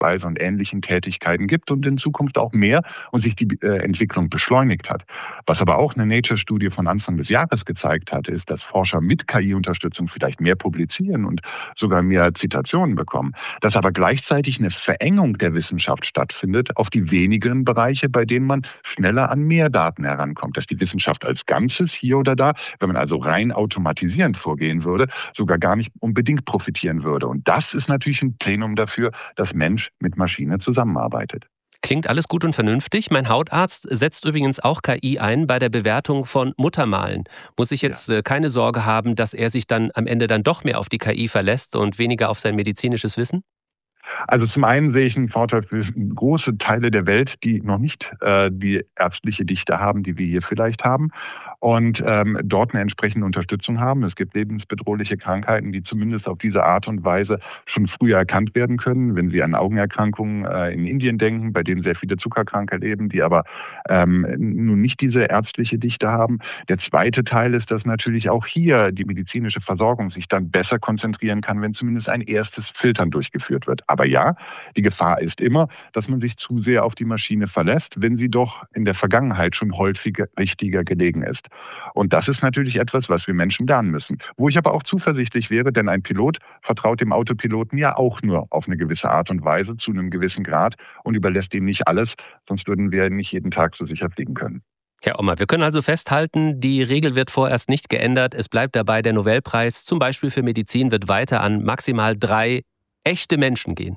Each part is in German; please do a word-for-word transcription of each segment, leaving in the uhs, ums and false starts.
Zuchtweise und ähnlichen Tätigkeiten gibt und in Zukunft auch mehr und sich die äh, Entwicklung beschleunigt hat. Was aber auch eine Nature-Studie von Anfang des Jahres gezeigt hat, ist, dass Forscher mit K I-Unterstützung vielleicht mehr publizieren und sogar mehr Zitationen bekommen. Dass aber gleichzeitig eine Verengung der Wissenschaft stattfindet auf die wenigen Bereiche, bei denen man schneller an mehr Daten herankommt. Dass die Wissenschaft als Ganzes hier oder da, wenn man also rein automatisierend vorgehen würde, sogar gar nicht unbedingt profitieren würde. Und das ist natürlich ein Plenum dafür, dass Mensch mit Maschine zusammenarbeitet. Klingt alles gut und vernünftig. Mein Hautarzt setzt übrigens auch K I ein bei der Bewertung von Muttermalen. Muss ich jetzt ja. keine Sorge haben, dass er sich dann am Ende dann doch mehr auf die K I verlässt und weniger auf sein medizinisches Wissen? Also zum einen sehe ich einen Vorteil für große Teile der Welt, die noch nicht äh, die ärztliche Dichte haben, die wir hier vielleicht haben. Und ähm, dort eine entsprechende Unterstützung haben. Es gibt lebensbedrohliche Krankheiten, die zumindest auf diese Art und Weise schon früher erkannt werden können. Wenn Sie an Augenerkrankungen äh, in Indien denken, bei denen sehr viele Zuckerkranke leben, die aber ähm, nun nicht diese ärztliche Dichte haben. Der zweite Teil ist, dass natürlich auch hier die medizinische Versorgung sich dann besser konzentrieren kann, wenn zumindest ein erstes Filtern durchgeführt wird. Aber ja, die Gefahr ist immer, dass man sich zu sehr auf die Maschine verlässt, wenn sie doch in der Vergangenheit schon häufiger richtiger gelegen ist. Und das ist natürlich etwas, was wir Menschen lernen müssen. Wo ich aber auch zuversichtlich wäre, denn ein Pilot vertraut dem Autopiloten ja auch nur auf eine gewisse Art und Weise, zu einem gewissen Grad und überlässt ihm nicht alles, sonst würden wir nicht jeden Tag so sicher fliegen können. Herr Ommer, wir können also festhalten, die Regel wird vorerst nicht geändert. Es bleibt dabei, der Nobelpreis zum Beispiel für Medizin wird weiter an maximal drei echte Menschen gehen.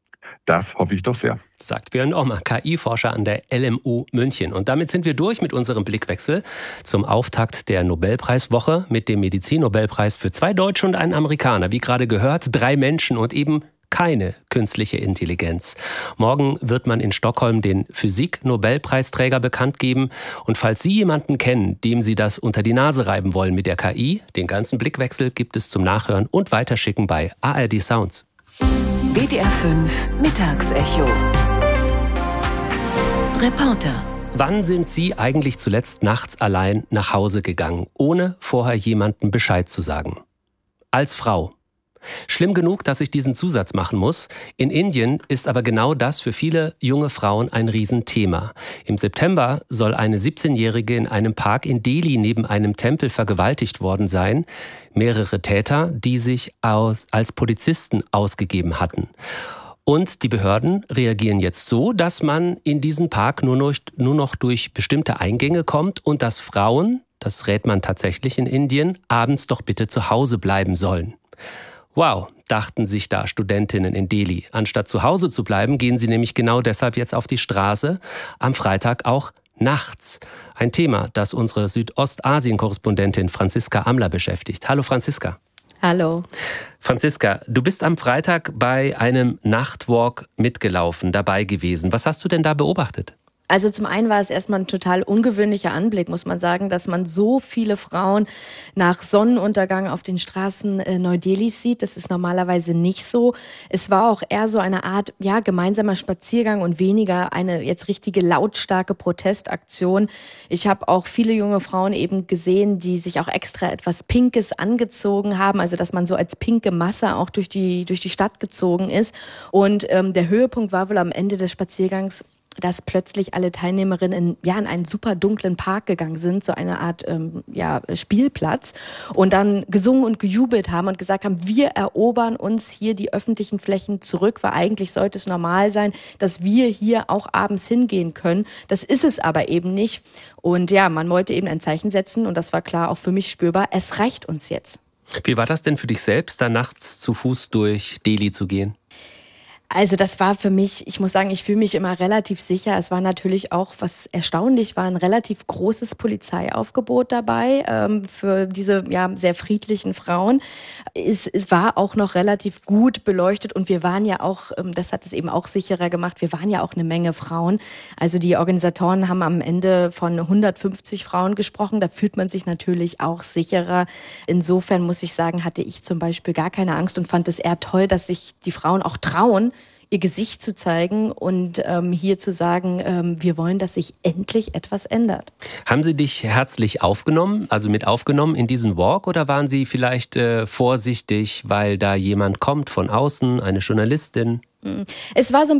Das hoffe ich doch sehr. Sagt Björn Ommer, K I-Forscher an der L M U München. Und damit sind wir durch mit unserem Blickwechsel zum Auftakt der Nobelpreiswoche mit dem Medizin-Nobelpreis für zwei Deutsche und einen Amerikaner. Wie gerade gehört, drei Menschen und eben keine künstliche Intelligenz. Morgen wird man in Stockholm den Physik-Nobelpreisträger bekannt geben. Und falls Sie jemanden kennen, dem Sie das unter die Nase reiben wollen mit der K I, den ganzen Blickwechsel gibt es zum Nachhören und Weiterschicken bei A R D Sounds. B D R fünf Mittagsecho. Reporter. Wann sind Sie eigentlich zuletzt nachts allein nach Hause gegangen, ohne vorher jemandem Bescheid zu sagen? Als Frau. Schlimm genug, dass ich diesen Zusatz machen muss. In Indien ist aber genau das für viele junge Frauen ein Riesenthema. Im September soll eine siebzehnjährige in einem Park in Delhi neben einem Tempel vergewaltigt worden sein. Mehrere Täter, die sich aus, als Polizisten ausgegeben hatten. Und die Behörden reagieren jetzt so, dass man in diesen Park nur noch, nur noch durch bestimmte Eingänge kommt und dass Frauen, das rät man tatsächlich in Indien, abends doch bitte zu Hause bleiben sollen. Wow, dachten sich da Studentinnen in Delhi. Anstatt zu Hause zu bleiben, gehen sie nämlich genau deshalb jetzt auf die Straße, am Freitag auch nachts. Ein Thema, das unsere Südostasien-Korrespondentin Franziska Amler beschäftigt. Hallo Franziska. Hallo. Franziska, du bist am Freitag bei einem Nachtwalk mitgelaufen, dabei gewesen. Was hast du denn da beobachtet? Also zum einen war es erstmal ein total ungewöhnlicher Anblick, muss man sagen, dass man so viele Frauen nach Sonnenuntergang auf den Straßen äh, Neu-Delhis sieht. Das ist normalerweise nicht so. Es war auch eher so eine Art, ja, gemeinsamer Spaziergang und weniger eine jetzt richtige lautstarke Protestaktion. Ich habe auch viele junge Frauen eben gesehen, die sich auch extra etwas Pinkes angezogen haben, also dass man so als pinke Masse auch durch die, durch die Stadt gezogen ist. Und ähm, der Höhepunkt war wohl am Ende des Spaziergangs, dass plötzlich alle Teilnehmerinnen in, ja, in einen super dunklen Park gegangen sind, so eine Art ähm, ja, Spielplatz, und dann gesungen und gejubelt haben und gesagt haben, wir erobern uns hier die öffentlichen Flächen zurück, weil eigentlich sollte es normal sein, dass wir hier auch abends hingehen können. Das ist es aber eben nicht. Und ja, man wollte eben ein Zeichen setzen und das war klar auch für mich spürbar, es reicht uns jetzt. Wie war das denn für dich selbst, da nachts zu Fuß durch Delhi zu gehen? Also das war für mich, ich muss sagen, ich fühle mich immer relativ sicher. Es war natürlich auch, was erstaunlich war, ein relativ großes Polizeiaufgebot dabei ähm, für diese ja sehr friedlichen Frauen. Es, es war auch noch relativ gut beleuchtet und wir waren ja auch, ähm, das hat es eben auch sicherer gemacht, wir waren ja auch eine Menge Frauen. Also die Organisatoren haben am Ende von hundertfünfzig Frauen gesprochen. Da fühlt man sich natürlich auch sicherer. Insofern muss ich sagen, hatte ich zum Beispiel gar keine Angst und fand es eher toll, dass sich die Frauen auch trauen, ihr Gesicht zu zeigen und ähm, hier zu sagen, ähm, wir wollen, dass sich endlich etwas ändert. Haben Sie dich herzlich aufgenommen, also mit aufgenommen in diesen Walk, oder waren Sie vielleicht äh, vorsichtig, weil da jemand kommt von außen, eine Journalistin? Es war so